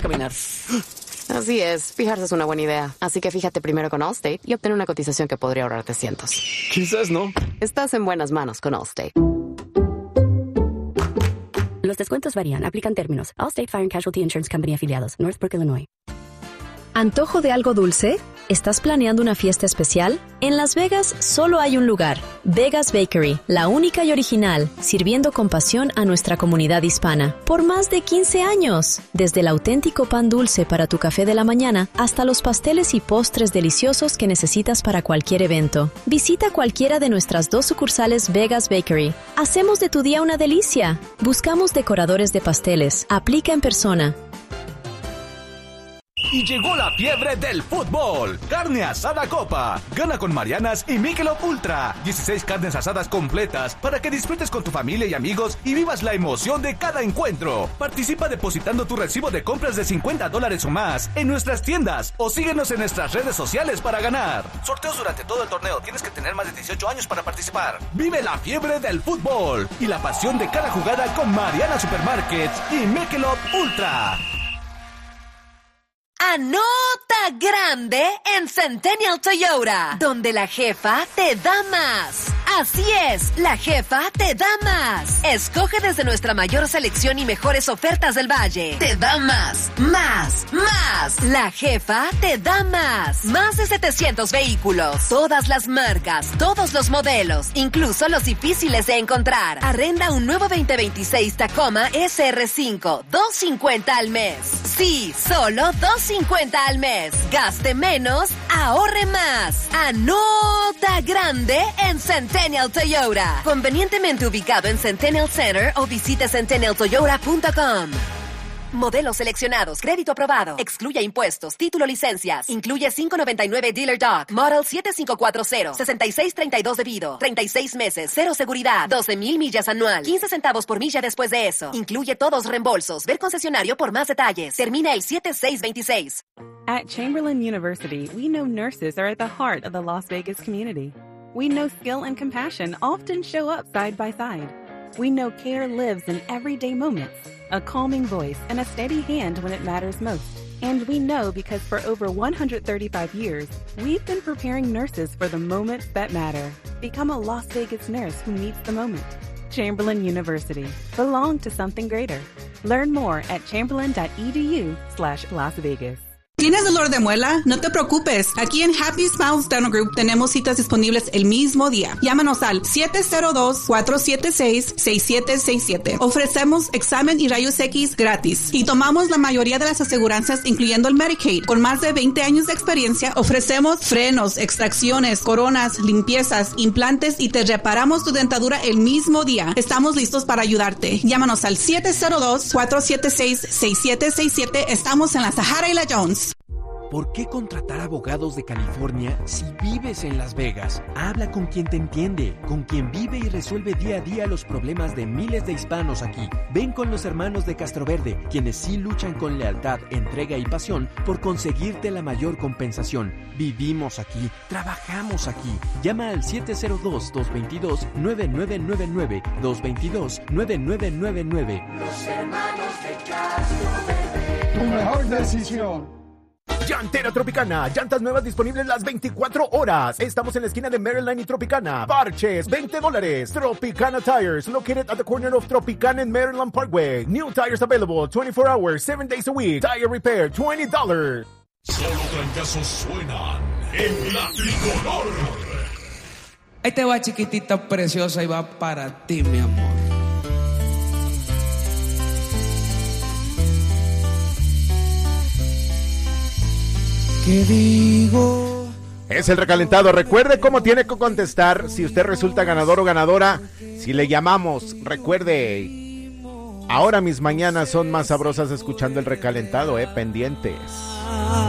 Caminar. Así es, fijarse es una buena idea. Así que fíjate primero con Allstate y obtén una cotización que podría ahorrarte cientos. Quizás no. Estás en buenas manos con Allstate. Los descuentos varían, aplican términos. Allstate Fire and Casualty Insurance Company afiliados, Northbrook, Illinois. ¿Antojo de algo dulce? ¿Estás planeando una fiesta especial? En Las Vegas solo hay un lugar, Vegas Bakery, la única y original, sirviendo con pasión a nuestra comunidad hispana. Por más de 15 años, desde el auténtico pan dulce para tu café de la mañana hasta los pasteles y postres deliciosos que necesitas para cualquier evento. Visita cualquiera de nuestras 2 sucursales Vegas Bakery. Hacemos de tu día una delicia. Buscamos decoradores de pasteles. Aplica en persona. Y llegó la fiebre del fútbol. Carne asada Copa. Gana con Marianas y Michelob Ultra. 16 carnes asadas completas para que disfrutes con tu familia y amigos y vivas la emoción de cada encuentro. Participa depositando tu recibo de compras de $50 o más en nuestras tiendas o síguenos en nuestras redes sociales para ganar. Sorteos durante todo el torneo. Tienes que tener más de 18 años para participar. Vive la fiebre del fútbol y la pasión de cada jugada con Mariana Supermarkets y Michelob Ultra. Anota grande en Centennial Toyota, donde la jefa te da más. Así es, la jefa te da más. Escoge desde nuestra mayor selección y mejores ofertas del Valle. Te da más, más, más. La jefa te da más. Más de 700 vehículos, todas las marcas, todos los modelos, incluso los difíciles de encontrar. Arrenda un nuevo 2026 Tacoma SR5, $250 al mes. Sí, solo $250 al mes. Gaste menos, ahorre más. Anota grande en Centennial Toyota. Convenientemente ubicado en Centennial Center o visite centennialtoyota.com. Modelos seleccionados, crédito aprobado, excluye impuestos, título, licencias, incluye $5.99 Dealer Doc, Model 7540, 6632 debido, 36 meses, 0 seguridad, 12,000 millas anual, 15 centavos por milla después de eso. Incluye todos reembolsos. Ver concesionario por más detalles. Termina el 7626. At Chamberlain University, we know nurses are at the heart of the Las Vegas community. We know skill and compassion often show up side by side. We know care lives in everyday moments, a calming voice and a steady hand when it matters most. And we know because for over 135 years, we've been preparing nurses for the moments that matter. Become a Las Vegas nurse who meets the moment. Chamberlain University. Belong to something greater. Learn more at chamberlain.edu/Las Vegas. ¿Tienes dolor de muela? No te preocupes. Aquí en Happy Smiles Dental Group tenemos citas disponibles el mismo día. Llámanos al 702-476-6767. Ofrecemos examen y rayos X gratis. Y tomamos la mayoría de las aseguranzas, incluyendo el Medicaid. Con más de 20 años de experiencia, ofrecemos frenos, extracciones, coronas, limpiezas, implantes y te reparamos tu dentadura el mismo día. Estamos listos para ayudarte. Llámanos al 702-476-6767. Estamos en la Sahara y la Jones. ¿Por qué contratar abogados de California si vives en Las Vegas? Habla con quien te entiende, con quien vive y resuelve día a día los problemas de miles de hispanos aquí. Ven con los hermanos de Castroverde, quienes sí luchan con lealtad, entrega y pasión por conseguirte la mayor compensación. Vivimos aquí, trabajamos aquí. Llama al 702-222-9999, 222-9999. Los hermanos de Castroverde. Tu mejor decisión. Llantera Tropicana, llantas nuevas disponibles las 24 horas. Estamos en la esquina de Maryland y Tropicana. Parches, $20. Tropicana Tires, located at the corner of Tropicana and Maryland Parkway. New tires available 24 hours, 7 days a week. Tire repair, $20. Solo trancazos suenan en la tricolor. Ahí te va, chiquitita preciosa, y va para ti, mi amor. ¿Qué digo? Es el recalentado. Recuerde cómo tiene que contestar si usted resulta ganador o ganadora. Si le llamamos, recuerde. Ahora mis mañanas son más sabrosas escuchando el recalentado, pendientes.